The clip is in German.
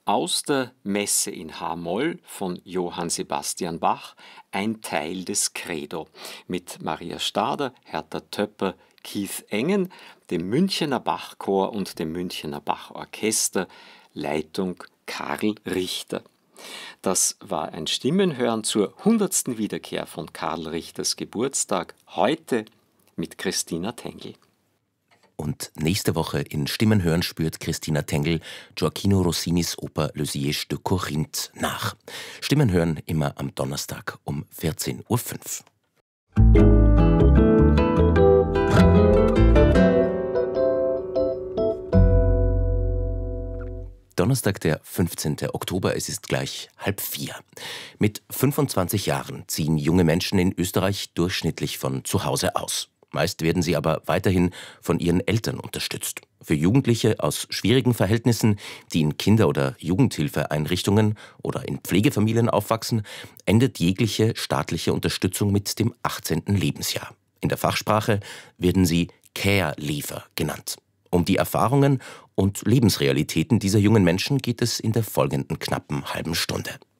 aus der Messe in H-Moll von Johann Sebastian Bach, ein Teil des Credo, mit Maria Stader, Hertha Töpper, Keith Engen, dem Münchener Bachchor und dem Münchener Bachorchester, Leitung Karl Richter. Das war ein Stimmenhören zur 100. Wiederkehr von Karl Richters Geburtstag, heute mit Christina Tengl. Und nächste Woche in Stimmenhören spürt Christina Tengl Gioacchino Rossinis Oper Le Siège de Corinthe nach. Stimmenhören immer am Donnerstag um 14:05 Uhr. Donnerstag, der 15. Oktober, es ist gleich 3:30. Mit 25 Jahren ziehen junge Menschen in Österreich durchschnittlich von zu Hause aus. Meist werden sie aber weiterhin von ihren Eltern unterstützt. Für Jugendliche aus schwierigen Verhältnissen, die in Kinder- oder Jugendhilfeeinrichtungen oder in Pflegefamilien aufwachsen, endet jegliche staatliche Unterstützung mit dem 18. Lebensjahr. In der Fachsprache werden sie Care-Leaver genannt. Um die Erfahrungen und Lebensrealitäten dieser jungen Menschen geht es in der folgenden knappen halben Stunde.